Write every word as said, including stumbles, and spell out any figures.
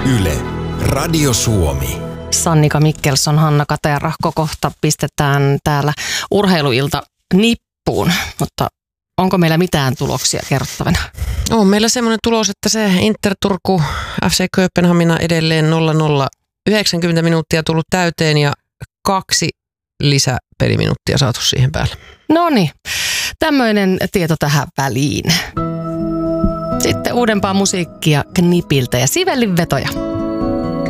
Yle, Radio Suomi. Sannika Mikkelson, Hanna Katerahko, kohta pistetään täällä urheiluilta nippuun, mutta onko meillä mitään tuloksia kerrottavana? On meillä semmoinen tulos, että se Inter Turku F C Kööpenhamina edelleen nolla nolla yhdeksänkymmentä minuuttia tullut täyteen ja kaksi lisäpeliminuuttia saatu siihen päälle. Noniin, tämmöinen tieto tähän väliin. Sitten uudempaa musiikkia Knipiltä ja Sivellin vetoja.